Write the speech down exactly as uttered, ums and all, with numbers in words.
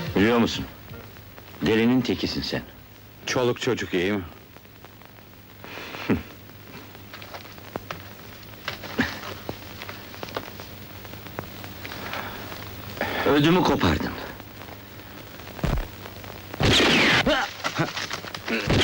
Biliyor musun? Delinin tekisin sen. Çoluk çocuk iyi mi? Ödümü kopardın.